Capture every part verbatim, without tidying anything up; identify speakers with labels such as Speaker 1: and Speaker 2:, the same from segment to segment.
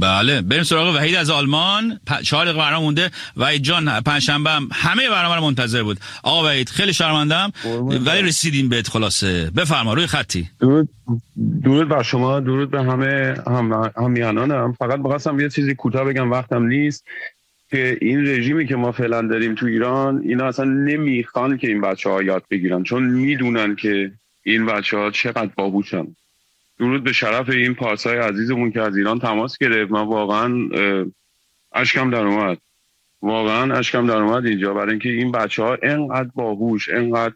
Speaker 1: بله بریم سراغ وحید از آلمان. پ... چهار دقیقه برنامه مونده. وحید جان پنجشنبه هم همه برنامه رو منتظر بود. آقا وحید خیلی شرمندم ولی رسیدیم بهت. خلاصه بفرما روی خطی.
Speaker 2: درود درود بر شما، درود به همه هم همیهنانم. فقط می‌خواستم یه چیزی کوتاه بگم، وقتم نیست، که این رژیمی که ما فعلا داریم تو ایران اینا اصلا نمیخوان که این بچه‌ها یاد بگیرن، چون میدونن که این بچه‌ها چقدر باهوشن. درود به شرف این پارسای عزیزمون که از ایران تماس گرفت. من واقعا اشکم در اومد، واقعا اشکم در اومد اینجا، برای اینکه این بچه‌ها انقدر باهوش، انقدر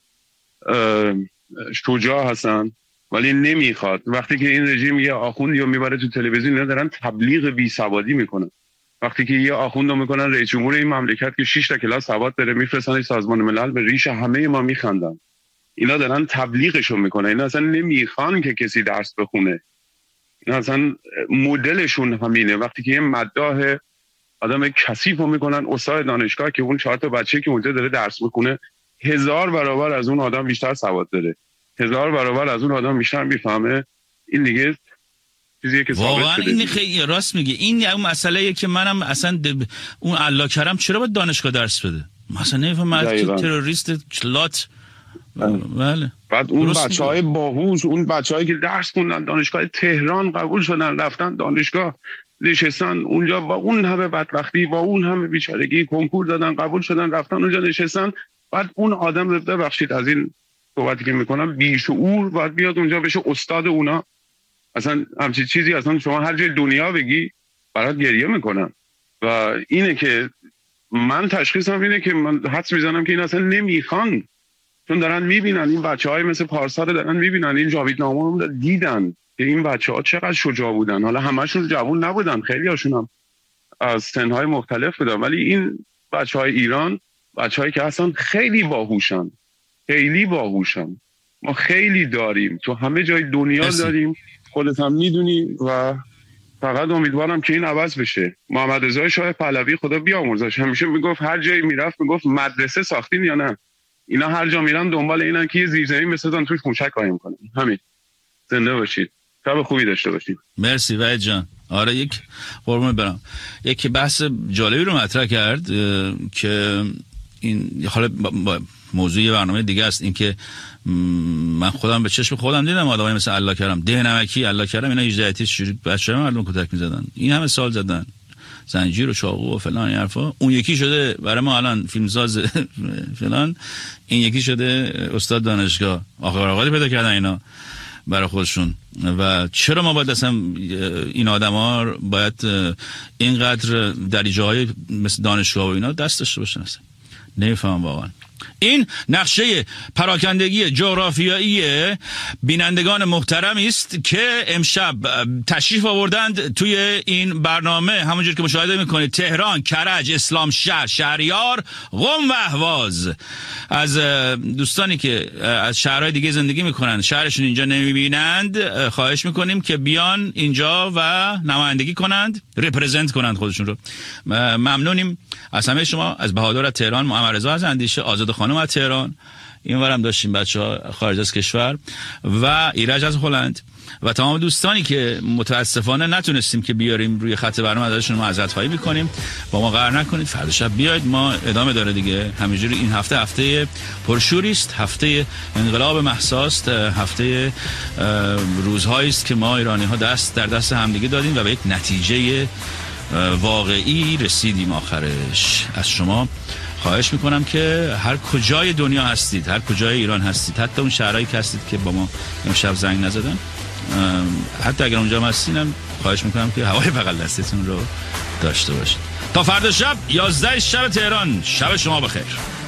Speaker 2: شجاع هستن، ولی نمیخواد. وقتی که این رژیم یه آخوندی رو میبره تو تلویزیون، اینا دارن تبلیغ بیسوادی میکنن. وقتی که یه آخوند رو میکنن رئیس جمهور این مملکت که شش تا کلاس سواد داره، میفرستن سازمان ملل، به ریش همه ما میخندن. اینا دارن تبلیغشون میکنن. اینا اصلا نمیخوان که کسی درس بخونه. اینا اصلا مدلشون همینه. وقتی که یه مداح آدم کثیف رو میکنن استاد دانشگاه، که اون چهار تا بچه که اونجا داره درس بخونه هزار برابر از اون آدم بیشتر سواد داره، هزار برابر از اون آدم بیشتر میفهمه. این دیگه چیزیه که
Speaker 1: واقعا این خیلی راست میگه. این اون مسئله که منم اصلا اون الله کرم چرا باید دانشگاه درس بده؟ مثلا نمیفهمم که تروریست کلات. بله.
Speaker 2: بعد اون بچهای باهوش، اون بچه‌هایی که درس خوندن دانشگاه تهران قبول شدن، رفتن دانشگاه نشستن اونجا، با اون همه بدبختی، با اون همه بیچارگی کنکور دادن، قبول شدن، رفتن اونجا نشستن. بعد اون آدم رو ببخشید از این صحبتی که میکنم بیشعور باید بیاد اونجا بشه استاد اونا. اصلا همچین چیزی اصلا شما هر جای دنیا بگی برات گریه میکنن. و اینه که من تشخیصم اینه که من حدس میزنم که این اصلا نمیخوان، چون دارن میبینن این بچهای مثل پارسا رو دارن میبینن، این جاوید نامه رو دیدن که این بچه‌ها چقدر شجاع بودن. حالا همشون جوان نبودن، خیلی هاشون هم از سنهای مختلف بودن، ولی این بچهای ایران بچه‌هایی که اصلا خیلی باهوشن، خیلی باهوشن. ما خیلی داریم، تو همه جای دنیا داریم، خودت هم میدونی. و فقط امیدوارم که این عوض بشه. محمد رضا شاه پهلوی خدا بیامرزش همیشه میگفت، هر جایی میرفت میگفت مدرسه ساختین یا نه؟ اینا هر جا میرن دنبال اینن که یه زیرزمین بسازن توش موشک قایم کنن. همین. زنده باشید. شب خوبی داشته باشید.
Speaker 1: مرسی وحید جان. آره یک قربون برم. یک بحث جالبی رو مطرح کرد که این حالا موضوع برنامه دیگه است. این که من خودم به چشم خودم دیدم آدمایی مثل الله کرم، ده نمکی، الله کرم، اینا هجده ایتی شروع بچه‌ها مردم کتک می‌زدن. این همه سال زدن زنجیر و چاقو و فلان این حرفا. اون یکی شده برای ما الان فیلمساز فلان، این یکی شده استاد دانشگاه. آخر آقای پیدا کردن اینا برای خودشون. و چرا ما باید اصلا این آدما باید اینقدر در جاهای مثل دانشگاه و اینا دست داشته باشن؟ اصلا نمیفهمم واقعا. این نقشه پراکندگی جغرافیایی بینندگان محترمی است که امشب تشریف آوردند توی این برنامه. همونجور که مشاهده میکنید تهران، کرج، اسلام شهر، شهریار، قم و اهواز. از دوستانی که از شهرهای دیگه زندگی میکنند شهرشون اینجا نمیبینند خواهش میکنیم که بیان اینجا و نمایندگی کنند، رپرزنت کنند خودشون رو. ممنونیم از همه شما. از بهادر از تهران، محمد رضا از اندیشه، آزاد خانم از تهران، اینورم داشتیم بچه‌ها خارج از کشور، و ایرج از هلند، و تمام دوستانی که متاسفانه نتونستیم که بیاریم روی خط برنامه، ازشون معذرت خواهی می‌کنیم. با ما قهر نکنید. فردا شب بیاید، ما ادامه داره دیگه. همینجوری این هفته هفته پرشوری است، هفته انقلاب مهساست، هفته روزهایی است که ما ایرانی‌ها دست در دست همدیگه دادیم و به یک نتیجه واقعی رسیدیم. آخرش از شما خواهش میکنم که هر کجای دنیا هستید، هر کجای ایران هستید، حتی اون شهرهایی که هستید که با ما امشب زنگ نزدن، حتی اگر اونجا هستینم خواهش میکنم که هوای بغل دستتون رو داشته باشید. تا فردا شب یازده شب تهران، شب شما بخیر.